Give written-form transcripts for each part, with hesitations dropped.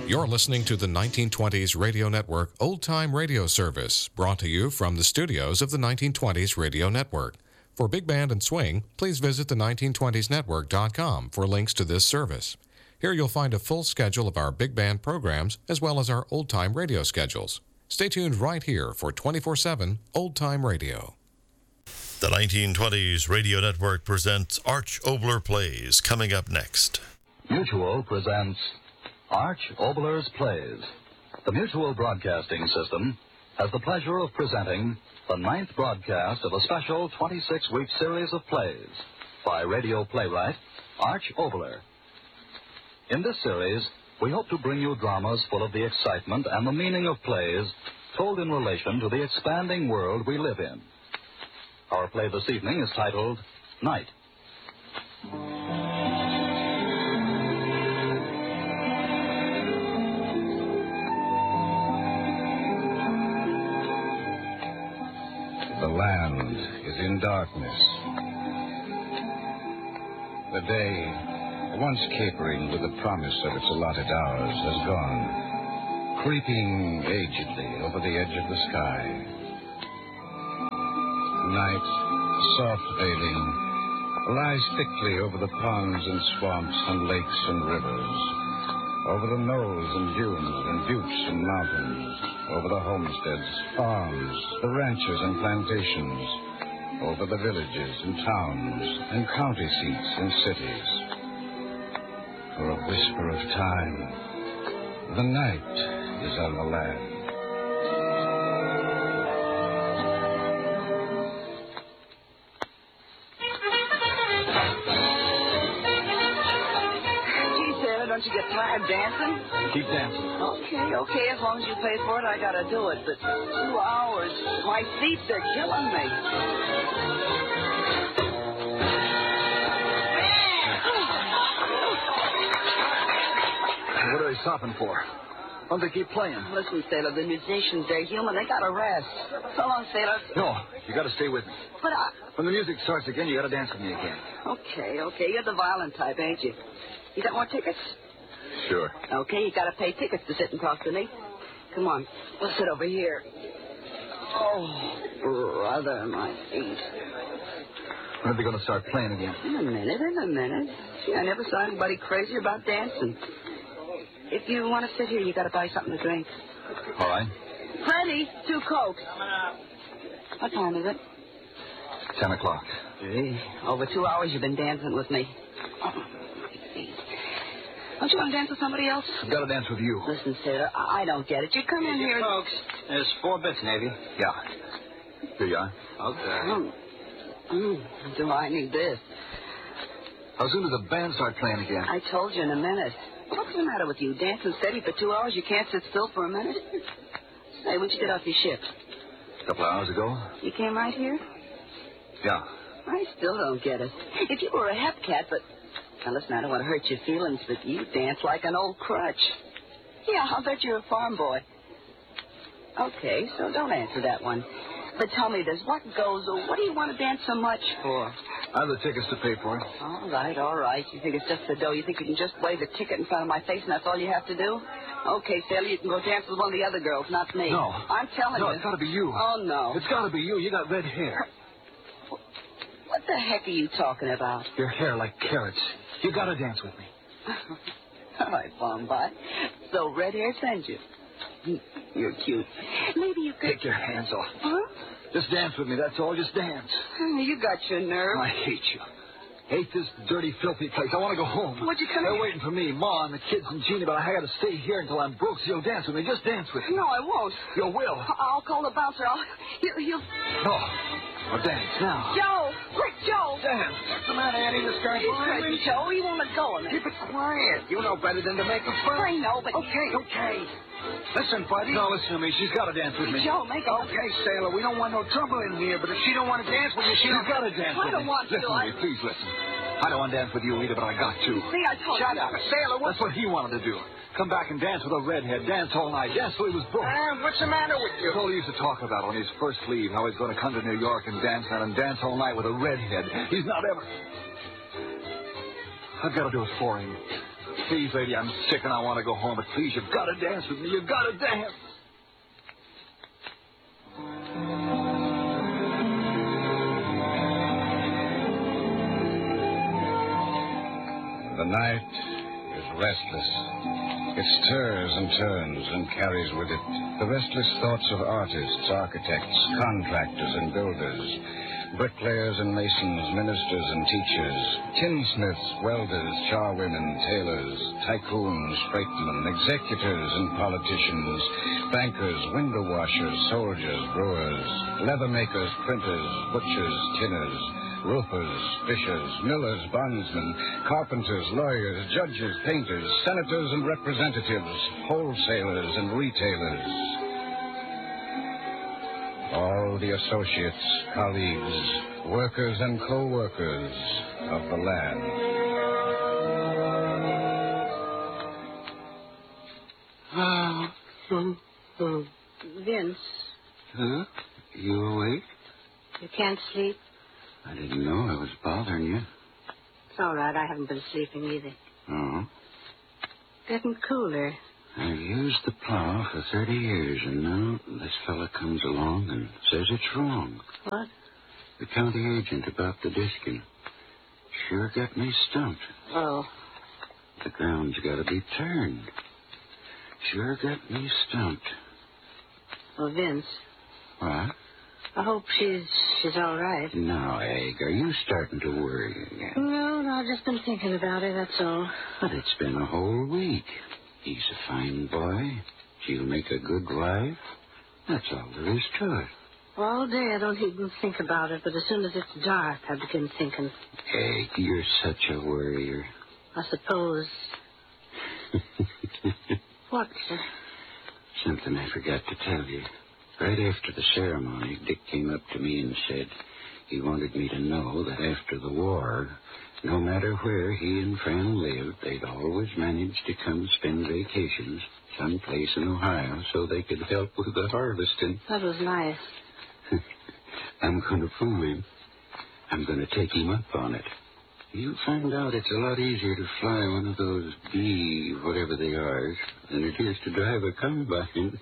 You're listening to the 1920s Radio Network Old Time Radio Service, brought to you from the studios of the 1920s Radio Network. For Big Band and Swing, please visit the 1920snetwork.com for links to this service. Here you'll find a full schedule of our big band programs as well as our old-time radio schedules. Stay tuned right here for 24/7 Old-Time Radio. The 1920s Radio Network presents Arch Oboler Plays, coming up next. Mutual presents Arch Oboler's Plays. The Mutual Broadcasting System has the pleasure of presenting the 9th broadcast of a special 26-week series of plays by radio playwright Arch Oboler. In this series, we hope to bring you dramas full of the excitement and the meaning of plays told in relation to the expanding world we live in. Our play this evening is titled Night. The land is in darkness. The day, once capering with the promise of its allotted hours, has gone, creeping agedly over the edge of the sky. Night, soft veiling, lies thickly over the ponds and swamps and lakes and rivers, over the knolls and dunes and buttes and mountains, over the homesteads, farms, the ranches and plantations, over the villages and towns and county seats and cities. For a whisper of time, the night is on the land. Don't you get tired dancing? Keep dancing. Okay, as long as you pay for it, I gotta do it. But 2 hours, my feet, they're killing me. What are they stopping for? Why don't they keep playing? Listen, Sailor, the musicians, they're human. They gotta rest. So long, Sailor. No, you gotta stay with me. But When the music starts again, you gotta dance with me again. Okay, you're the violent type, ain't you? You got more tickets? Sure. Okay, you gotta pay tickets to sit across the knee. Come on, we'll sit over here. Oh, brother, my feet. When are they gonna start playing again? In a minute. Gee, I never saw anybody crazy about dancing. If you want to sit here, you gotta buy something to drink. All right. Freddie, 2 Cokes. What time is it? 10 o'clock. Gee, over 2 hours you've been dancing with me. Don't you want to dance with somebody else? I've got to dance with you. Listen, Sailor, I don't get it. You come in here... Folks, there's 4 bits, Navy. Yeah. Here you are. Okay. Do I need this? How soon does the band start playing again? I told you in a minute. What's the matter with you? Dancing steady for 2 hours? You can't sit still for a minute? Say, when'd you get off your ship? A couple of hours ago. You came right here? Yeah. I still don't get it. If you were a hep cat, but... Now, listen, I don't want to hurt your feelings, but you dance like an old crutch. Yeah, I'll bet you're a farm boy. Okay, so don't answer that one. But tell me this, what do you want to dance so much for? I have the tickets to pay for it. All right. You think it's just the dough? You think you can just wave a ticket in front of my face and that's all you have to do? Okay, Sailor, you can go dance with one of the other girls, not me. No. I'm telling you. No, it's got to be you. Oh, no. It's got to be you. You got red hair. What the heck are you talking about? Your hair like carrots. You got to dance with me. All right, Bombot. So red hair sends you. You're cute. Maybe you could... Take your hands off. Huh? Just dance with me, that's all. Just dance. You got your nerve. I hate you. Hate this dirty, filthy place. I want to go home. Would you come They're here? waiting for me, Ma and the kids and Jeannie, but I got to stay here until I'm broke, so you'll dance with me. Just dance with me. No, I won't. You will. I'll call the bouncer. He'll... No. Well, dance now. Joe! Quick, Joe! Dance. What's the matter, Annie? This guy's He's crazy, Joe. He won't let go of me. Keep it quiet. You know better than to make a fuss. I know, but... Okay. Listen, buddy. No, listen to me. She's got to dance with me. Joe, make it... Okay, Sailor. We don't want no trouble in here, but if she don't want to dance with you, she's got to dance with me. I don't want to. Listen to me. Please listen. I don't want to dance with you either, but I got to. See, I told you. Shut up. Sailor, that's what he wanted to do. Come back and dance with a redhead. Dance all night. Dance till he was broke. What's the matter with you? That's all he used to talk about on his first leave, how he's going to come to New York and dance all night with a redhead. He's not ever... I've got to do it for him. Please, lady, I'm sick and I want to go home, but please, you've got to dance with me. You've got to dance. The night is restless. It stirs and turns and carries with it the restless thoughts of artists, architects, contractors, and builders, bricklayers and masons, ministers and teachers, tinsmiths, welders, charwomen, tailors, tycoons, freightmen, executors and politicians, bankers, window washers, soldiers, brewers, leather makers, printers, butchers, tinners, roofers, fishers, millers, bondsmen, carpenters, lawyers, judges, painters, senators and representatives, wholesalers and retailers. All the associates, colleagues, workers and co-workers of the land. Vince, Huh? You awake? you can't sleep? I didn't know I was bothering you. It's all right. I haven't been sleeping either. Oh? Getting cooler. I've used the plow for 30 years, and now this fella comes along and says it's wrong. What? The county agent about the disking. Sure got me stumped. Oh. The ground's got to be turned. Sure got me stumped. Well, Vince, What? I hope she's all right. Now, Egg, are you starting to worry again? No, I've just been thinking about it, that's all. But it's been a whole week. He's a fine boy. She'll make a good wife. That's all there is to it. All day I don't even think about it, but as soon as it's dark, I begin thinking. Egg, you're such a worrier. I suppose. What? Something I forgot to tell you. Right after the ceremony, Dick came up to me and said he wanted me to know that after the war, no matter where he and Fran lived, they'd always manage to come spend vacations someplace in Ohio so they could help with the harvesting. That was nice. I'm going to fool him. I'm going to take him up on it. You'll find out it's a lot easier to fly one of those B, whatever they are, than it is to drive a combine.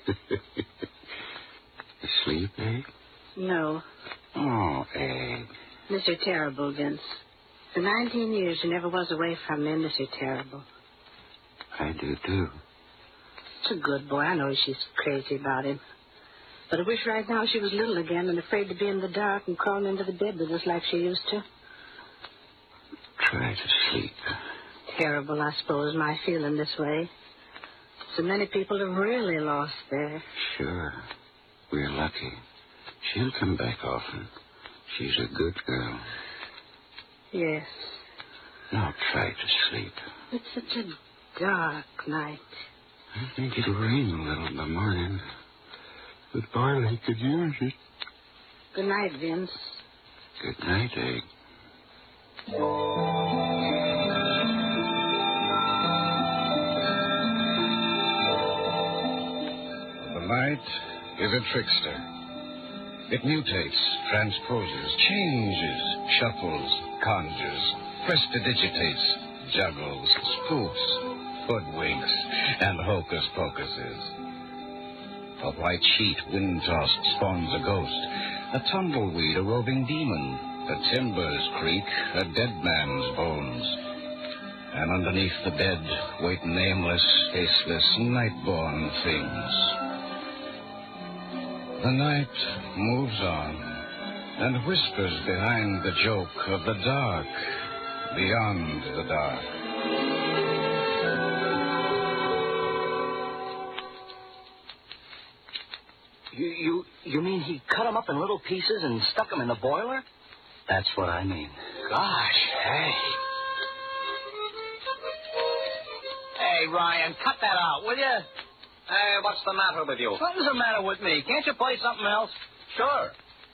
Asleep, Egg? No. Oh, Egg. Mr. Terrible, Vince. For 19 years, you never was away from me, Mr. Terrible. I do, too. It's a good boy. I know she's crazy about him. But I wish right now she was little again and afraid to be in the dark and crawling into the bed with us like she used to. Try to sleep. Terrible, I suppose, my feeling this way. So many people have really lost there. Sure. We're lucky. She'll come back often. She's a good girl. Yes. Now try to sleep. It's such a dark night. I think it'll rain a little in the morning. But Barley could use it. Good night, Vince. Good night, Egg. The night is a trickster. It mutates, transposes, changes, shuffles, conjures, prestidigitates, juggles, spoofs, hoodwinks, and hocus-pocuses. A white sheet, wind-tossed, spawns a ghost. A tumbleweed, a roving demon. The timbers creak, a dead man's bones. And underneath the bed wait nameless, faceless, night-born things. The night moves on and whispers behind the joke of the dark, beyond the dark. You mean he cut them up in little pieces and stuck them in the boiler? That's what I mean. Gosh, hey. Hey, Ryan, cut that out, will you? Hey, what's the matter with you? What's the matter with me? Can't you play something else? Sure.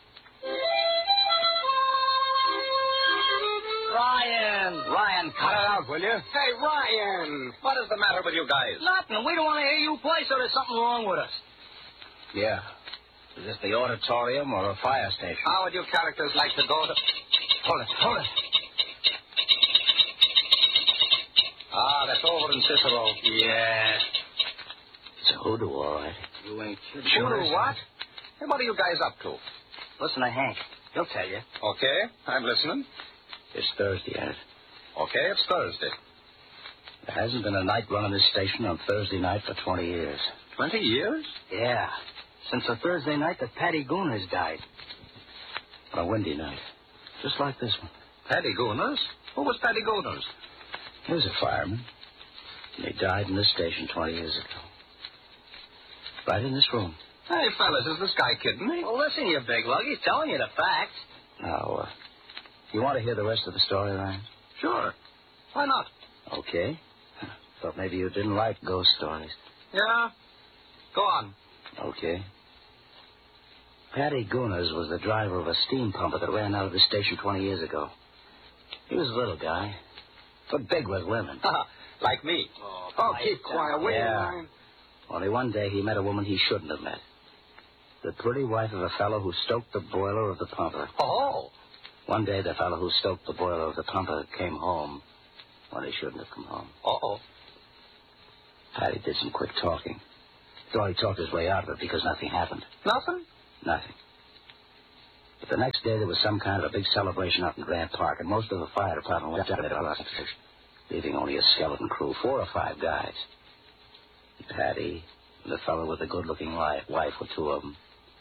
Ryan, cut it out, will you? Hey, Ryan, what is the matter with you guys? Nothing. We don't want to hear you play, so there's something wrong with us. Yeah. Is this the auditorium or a fire station? How would you characters like to go to... Hold it. Ah, that's over in Cicero. Yeah. It's a hoodoo, all right. You ain't kidding. Hoodoo, what? Hey, what are you guys up to? Listen to Hank. He'll tell you. Okay, I'm listening. It's Thursday, ain't it? Okay, it's Thursday. There hasn't been a night run on this station on Thursday night for 20 years. 20 years? Yeah. Since the Thursday night that Patty Gooners died. On a windy night. Just like this one. Paddy Gooners? Who was Paddy Gooners? He was a fireman. And he died in this station 20 years ago. Right in this room. Hey, fellas, is this guy kidding me? Well, listen, you big lug. He's telling you the facts. Now, you want to hear the rest of the story, Ryan? Sure. Why not? Okay. Thought maybe you didn't like ghost stories. Yeah. Go on. Okay. Paddy Gooners was the driver of a steam pumper that ran out of the station 20 years ago. He was a little guy, but big with women. Like me. Oh, keep quiet. Wait a minute. Only one day he met a woman he shouldn't have met. The pretty wife of a fellow who stoked the boiler of the pumper. Oh. One day the fellow who stoked the boiler of the pumper came home when he shouldn't have come home. Uh-oh. Paddy did some quick talking. Thought he talked his way out of it because nothing happened. Nothing? Nothing. But the next day there was some kind of a big celebration out in Grant Park, and most of the fire department went out of it, leaving only a skeleton crew, 4 or 5 guys. Paddy, and the fellow with the good-looking wife were 2 of them.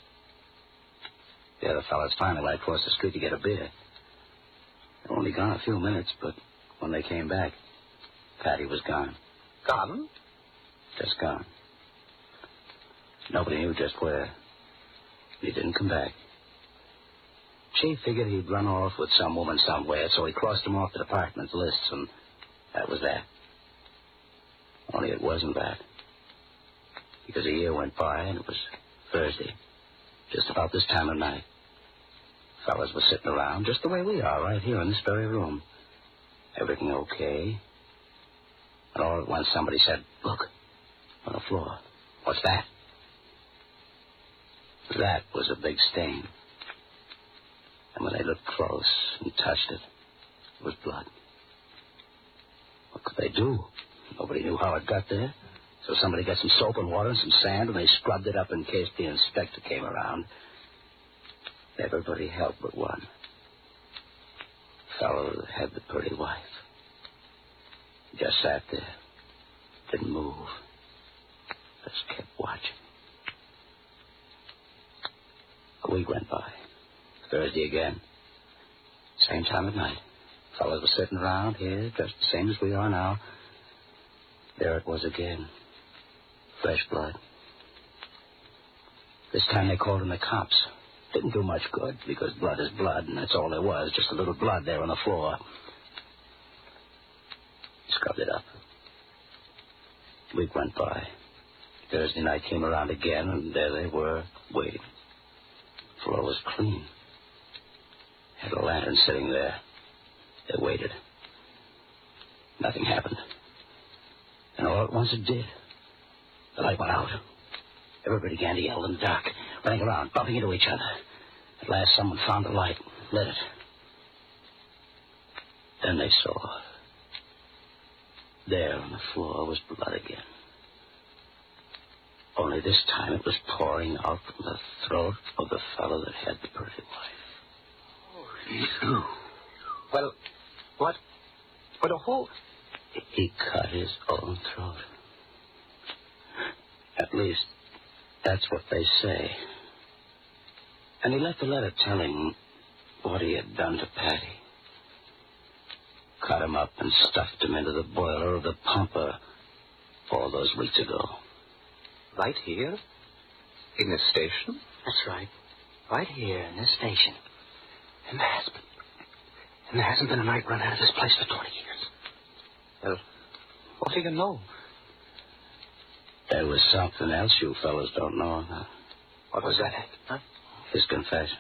The other fellas finally went across the street to get a beer. They were only gone a few minutes, but when they came back, Paddy was gone. Gone? Just gone. Nobody knew just where. He didn't come back. Chief figured he'd run off with some woman somewhere, so he crossed him off the department's lists, and that was that. Only it wasn't that. Because a year went by, and it was Thursday, just about this time of night. Fellas were sitting around just the way we are, right here in this very room. Everything okay. And all at once somebody said, "Look, on the floor. What's that?" That was a big stain. And when they looked close and touched it, it was blood. What could they do? Nobody knew how it got there. So somebody got some soap and water and some sand, and they scrubbed it up in case the inspector came around. Everybody helped but one. The fellow that had the pretty wife. He just sat there. Didn't move. Just kept watching. A week went by. Thursday again. Same time of night. Fellows were sitting around here, just the same as we are now. There it was again. Fresh blood. This time they called in the cops. Didn't do much good, because blood is blood, and that's all there was, just a little blood there on the floor. Scrubbed it up. A week went by. Thursday night came around again, and there they were, waiting. The floor was clean. Had a lantern sitting there. They waited. Nothing happened. And all at once it did. The light went out. Everybody began to yell in the dark, running around, bumping into each other. At last, someone found the light, lit it. Then they saw. There on the floor was blood again. Only this time it was pouring out from the throat of the fellow that had the pretty wife. Well, what? But a whole... He cut his own throat. At least, that's what they say. And he left a letter telling what he had done to Paddy. Cut him up and stuffed him into the boiler of the pumper all those weeks ago. Right here? In this station? That's right. Right here in this station. And there hasn't been a night run out of this place for 20 years. Well, what do you know? There was something else you fellas don't know. What was that? Huh? His confession.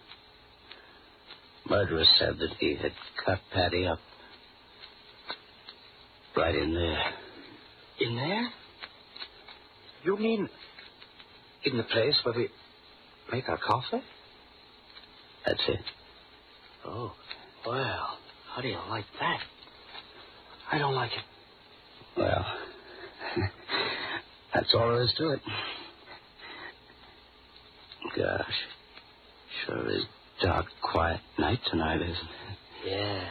Murderer said that he had cut Paddy up. Right in there. In there? You mean in the place where we make our coffee? That's it. Oh, well, how do you like that? I don't like it. Well, that's all there is to it. Gosh, sure is dark, quiet night tonight, isn't it? Yeah.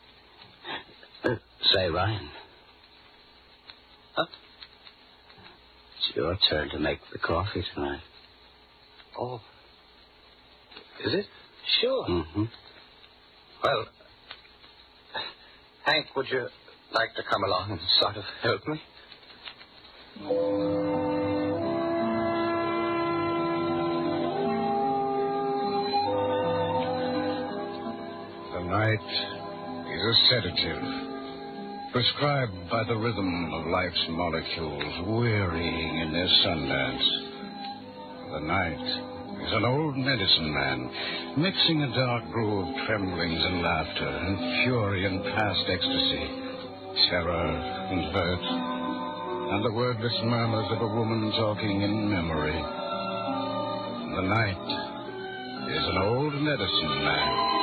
Say, Ryan. Huh? It's your turn to make the coffee tonight. Oh. Is it? Sure. Mm-hmm. Well, Hank, would you like to come along and sort of help me? The night is a sedative, prescribed by the rhythm of life's molecules, wearying in their sundance. The night is an old medicine man, mixing a dark brew of tremblings and laughter, and fury and past ecstasy, terror and hurt, and the wordless murmurs of a woman talking in memory. The night is an old medicine man.